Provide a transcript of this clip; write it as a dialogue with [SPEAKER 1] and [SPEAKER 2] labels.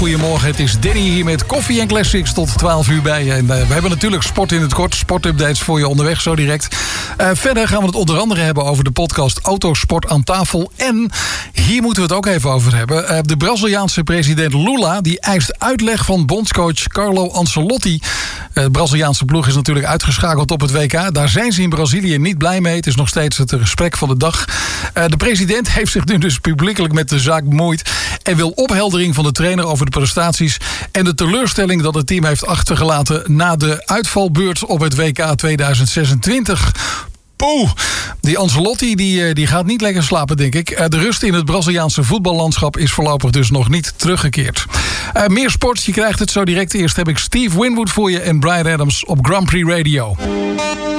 [SPEAKER 1] Goedemorgen, het is Danny hier met Koffie en Classics tot 12 uur bij je. En we hebben natuurlijk sport in het kort, sportupdates voor je onderweg zo direct. Verder gaan we het onder andere hebben over de podcast Autosport aan tafel. En hier moeten we het ook even over hebben. De Braziliaanse president Lula die eist uitleg van bondscoach Carlo Ancelotti. De Braziliaanse ploeg is natuurlijk uitgeschakeld op het WK. Daar zijn ze in Brazilië niet blij mee. Het is nog steeds het gesprek van de dag. De president heeft zich nu dus publiekelijk met de zaak bemoeid en wil opheldering van de trainer over de prestaties en de teleurstelling dat het team heeft achtergelaten na de uitvalbeurt op het WK 2026. Poeh, die Ancelotti die gaat niet lekker slapen, denk ik. De rust in het Braziliaanse voetballandschap is voorlopig dus nog niet teruggekeerd. Meer sport, je krijgt het zo direct. Eerst heb ik Steve Winwood voor je en Bryan Adams op Grand Prix Radio.